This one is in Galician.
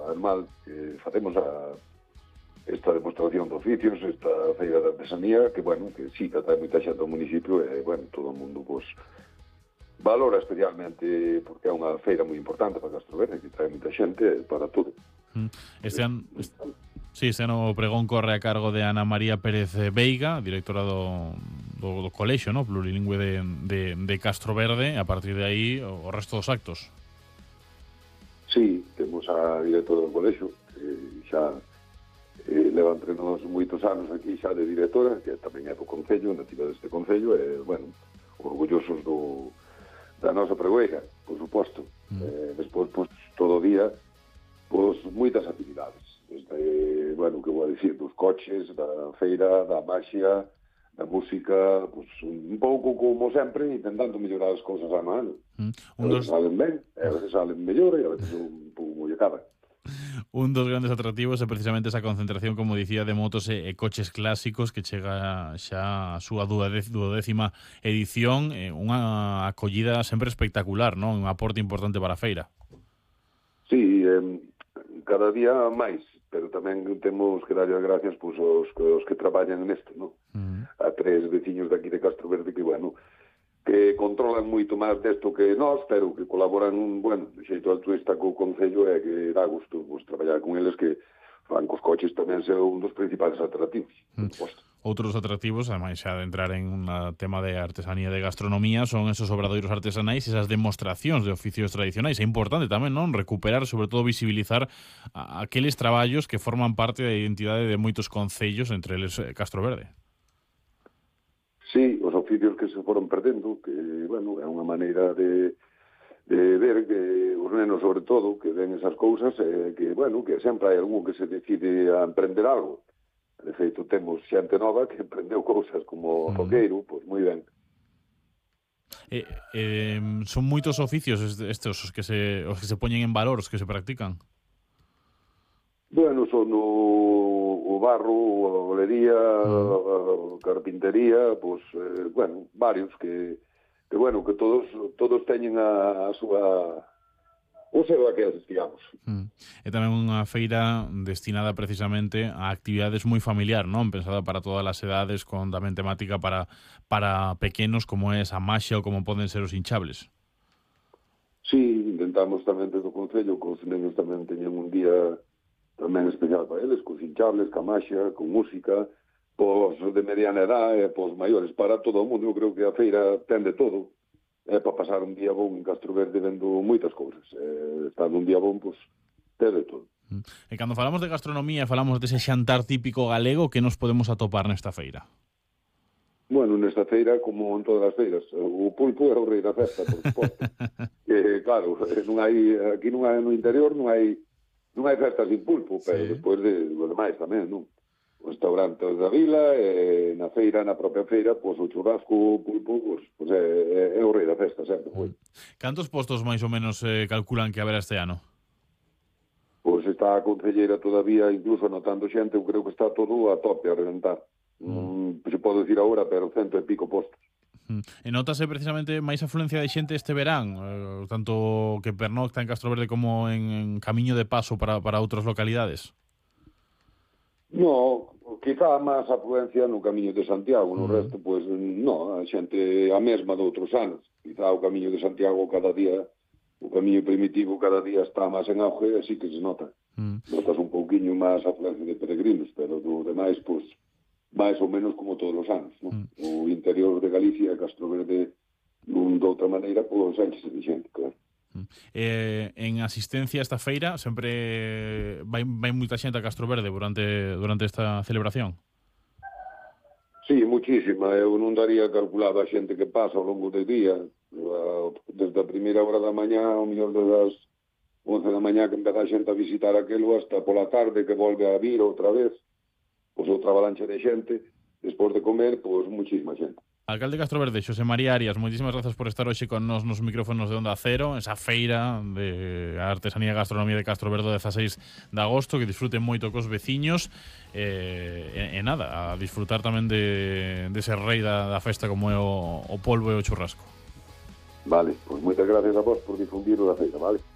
normal que facemos esta demostración de oficios, esta feira de artesanía, que, bueno, que sí, que atrae moita xente ao municipio, e, bueno, todo o mundo, pois, valora especialmente porque é unha feira moi importante para Castro Verde, que trae moita xente para todo. Este ano o pregón corre a cargo de Ana María Pérez Veiga, directora do colexio, no? Plurilingüe de Castro Verde. A partir de aí, o resto dos actos. Sí, temos a directora do colexio, que xa leva entre nós moitos anos aquí xa de directora, que tamén é do Concello, nativa deste Concello, e, bueno, orgullosos da nosa pregoeira, por suposto. Despois, pois, todo o día, pois, moitas actividades. Desde, bueno, que vou a dicir, dos coches, da feira, da maxia, da música, pois, un pouco como sempre, intentando mellorar as cousas a mano. A veces salen ben, a veces salen mellor, e a veces un pouco moi acaba. Un dos grandes atractivos é precisamente esa concentración, como dicía, de motos e coches clásicos que chega xa a súa 12ª edición, unha acollida sempre espectacular, non? Un aporte importante para a feira. Sí, cada día máis, pero tamén temos que darlle as gracias pois, aos que traballan nesto, non? A 3 veciños daqui de Castro Verde que, bueno, que controlan moito máis desto que nós, pero que colaboran, bueno, de xeito altruista co Concello, e que dá gusto pues, traballar con eles, que fan cos coches tamén ser un dos principais atractivos. Outros atractivos, ademais xa de entrar en un tema de artesanía e de gastronomía, son esos obradoiros artesanais e esas demostracións de oficios tradicionais. É importante tamén, non? Recuperar, sobre todo visibilizar aqueles traballos que forman parte da identidade de moitos concellos, entre eles Castro Verde. Sí, os oficios que se foron perdendo, que, bueno, é unha maneira de ver que os nenos, sobre todo, que ven esas cousas, que, bueno, que sempre hai algún que se decide a emprender algo. De feito, temos xente nova que emprendeu cousas como roqueiro, pois moi ben. Son moitos oficios estes os que se poñen en valor, os que se practican? Bueno, son o barro, a olería, a carpintería, pois, bueno, varios que bueno, que todos teñen a súa o seu aqueles, digamos. É tamén unha feira destinada precisamente a actividades moi familiar, non? Pensada para todas as edades, con tamén temática para pequenos, como é esa maxia ou como poden ser os hinchables. Sí, intentamos tamén desde o Concello que os nenos tamén teñen un día tamén especial para eles, con hinchables, con maxia, con música, pos de mediana edad e pos maiores, para todo o mundo. Eu creo que a feira ten de todo. É para pasar un día bon en Castro Verde vendo moitas cousas. Estando un día bon, pois, ten de todo. E cando falamos de gastronomía, falamos dese xantar típico galego, que nos podemos atopar nesta feira? Bueno, nesta feira, como en todas as feiras, o pulpo é o rei da festa, por suposto. Que, claro, aquí no interior non hai festas sin pulpo, pero despois de lo demais tamén, non? Os restaurantes da vila, na feira, na propia feira, pois o churrasco, o pulpo, pois é o rei da festa sempre. Cantos postos máis ou menos calculan que haberá este ano? Pois está a concelleira todavía, incluso anotando xente, eu creo que está todo a tope, a reventar. Se podo dicir agora, pero 100 e pico postos. E notase precisamente máis afluencia de xente este verán, tanto que pernocta en Castro Verde como en camiño de paso para outras localidades? No, quizá máis afluencia no camiño de Santiago, no resto, pois, no, a xente a mesma de outros anos. Quizá o camiño de Santiago cada día, o camiño primitivo cada día está máis en auge, así que se nota. Notas un pouquiño máis afluencia de peregrinos, pero do demais, pois, máis ou menos como todos os anos, non? O interior de Galicia, Castro Verde, de outra maneira, pois, enchese de xente, claro. En asistencia a esta feira sempre vai moita xente a Castro Verde durante esta celebración? Sí, muchísima. Eu non daría calculado a xente que pasa ao longo do día, desde a primeira hora da mañá, ao mellor das 11 da mañá que empeza a xente a visitar aquelo, hasta pola tarde que volve a vir outra vez, pois outra avalancha de xente, despois de comer, pois muchísima xente. Alcalde Castro Verde, Xosé María Arias, moitísimas grazas por estar hoxe con nos micrófonos de Onda Cero, esa feira de artesanía e gastronomía de Castro Verde, 16 de agosto, que disfruten moito cos veciños, e nada, a disfrutar tamén dese rei da festa como é o polvo e o churrasco. Vale, pois moitas gracias a vos por difundir a feira, vale?